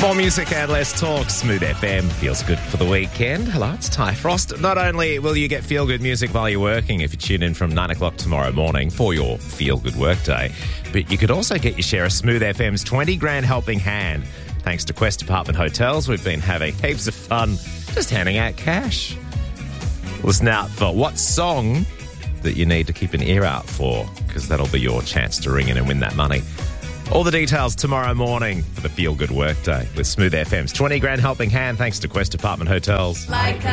More music and less talk. Smooth FM feels good for the weekend. Hello, it's Ty Frost. Not only will you get feel-good music while you're working if you tune in from 9 o'clock tomorrow morning for your feel-good workday, but you could also get your share of Smooth FM's 20 grand helping hand. Thanks to Quest Apartment Hotels, we've been having heaps of fun just handing out cash. Listen out for what song that you need to keep an ear out for, because that'll be your chance to ring in and win that money. All the details tomorrow morning for the Feel Good Workday with Smooth FM's 20 grand helping hand thanks to Quest Apartment Hotels. Like